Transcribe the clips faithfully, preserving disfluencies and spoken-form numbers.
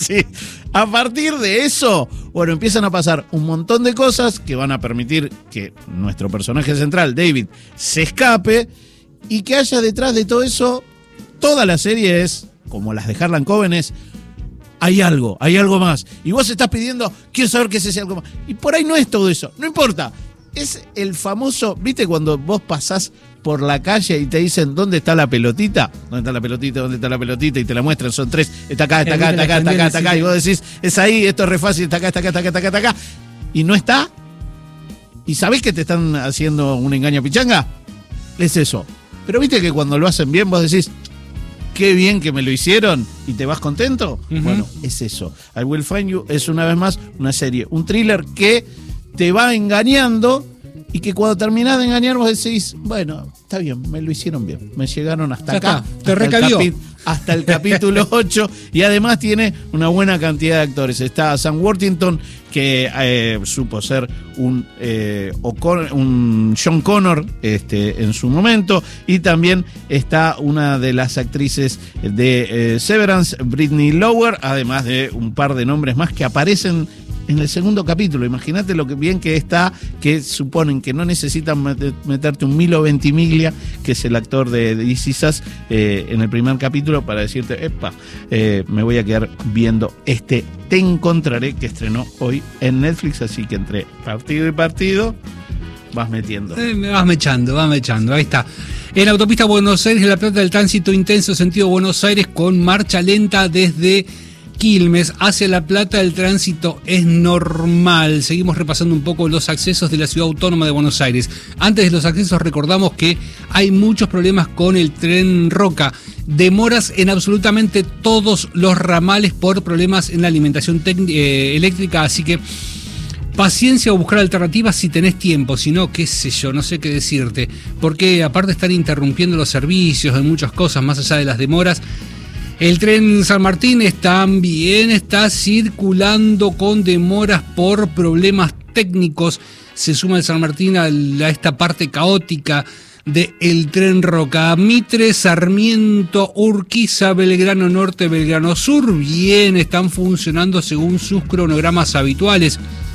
Sí. A partir de eso, bueno, empiezan a pasar un montón de cosas que van a permitir que nuestro personaje central, David, se escape y que haya detrás de todo eso, toda la serie es, como las de Harlan Coben, es, hay algo, hay algo más. Y vos estás pidiendo, quiero saber qué es ese algo más. Y por ahí no es todo eso, no importa. Es el famoso, ¿viste cuando vos pasás por la calle y te dicen ¿dónde está la pelotita? ¿Dónde está la pelotita? ¿Dónde está la pelotita? Y te la muestran, son tres, está acá, está acá, está acá, está acá, está acá. Y vos decís, es ahí, esto es re fácil, está acá, está acá, está acá, está acá, está acá. Y no está. ¿Y sabés que te están haciendo un engaño pichanga? Es eso. Pero viste que cuando lo hacen bien vos decís, qué bien que me lo hicieron y te vas contento. Uh-huh. Bueno, es eso. I Will Find You es una vez más una serie, un thriller que te va engañando y que cuando terminás de engañar vos decís, bueno, está bien, me lo hicieron bien, me llegaron hasta ya acá, está, te recabió. Hasta, el capi- hasta el capítulo ocho y además tiene una buena cantidad de actores. Está Sam Worthington, que eh, supo ser un, eh, O'Con- un John Connor este, en su momento, y también está una de las actrices de eh, Severance, Brittany Lower, además de un par de nombres más que aparecen en el segundo capítulo. Imagínate lo que bien que está, que suponen que no necesitan met- meterte un Milo Ventimiglia, que es el actor de This Is Us, eh, en el primer capítulo para decirte, epa, eh, me voy a quedar viendo este Te Encontraré, que estrenó hoy en Netflix, así que entre partido y partido vas metiendo. Eh, me vas mechando, vas mechando, ahí está. En la autopista Buenos Aires, La Plata, del tránsito intenso sentido Buenos Aires con marcha lenta desde Quilmes hacia La Plata. El tránsito es normal. Seguimos repasando un poco los accesos de la Ciudad Autónoma de Buenos Aires. Antes de los accesos recordamos que hay muchos problemas con el tren Roca. Demoras en absolutamente todos los ramales por problemas en la alimentación tec- eh, eléctrica, así que paciencia o buscar alternativas si tenés tiempo, si no, qué sé yo, no sé qué decirte, porque aparte están interrumpiendo los servicios en muchas cosas, más allá de las demoras. El tren San Martín también está circulando con demoras por problemas técnicos. Se suma el San Martín a, la, a esta parte caótica del tren Roca. Mitre, Sarmiento, Urquiza, Belgrano Norte, Belgrano Sur, bien, están funcionando según sus cronogramas habituales.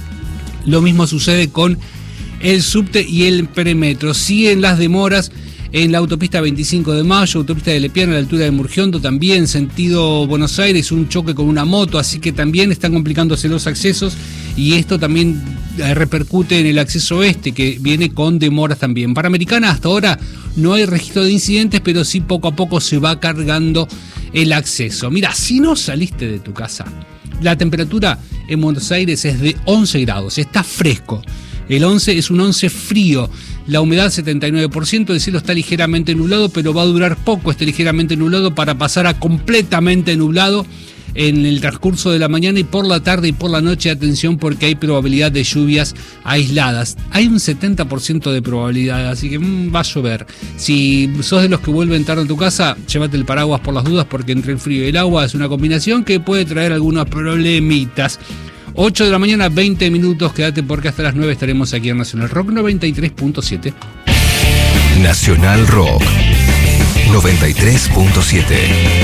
Lo mismo sucede con el subte y el premetro. Siguen las demoras en la autopista veinticinco de mayo, autopista de Lepiana a la altura de Murgiondo, también sentido Buenos Aires, un choque con una moto, así que también están complicándose los accesos y esto también repercute en el acceso este, que viene con demoras también. Panamericana, hasta ahora no hay registro de incidentes, pero sí poco a poco se va cargando el acceso. Mira, si no saliste de tu casa, la temperatura en Buenos Aires es de once grados, está fresco. El once es un once frío, la humedad setenta y nueve por ciento, el cielo está ligeramente nublado, pero va a durar poco este ligeramente nublado para pasar a completamente nublado en el transcurso de la mañana y por la tarde y por la noche. Atención, porque hay probabilidad de lluvias aisladas. Hay un setenta por ciento de probabilidad, así que mmm, va a llover. Si sos de los que vuelven tarde a tu casa, llévate el paraguas por las dudas, porque entre el frío y el agua es una combinación que puede traer algunos problemitas. ocho de la mañana, veinte minutos, quédate porque hasta las nueve estaremos aquí en Nacional Rock noventa y tres punto siete. Nacional Rock noventa y tres punto siete.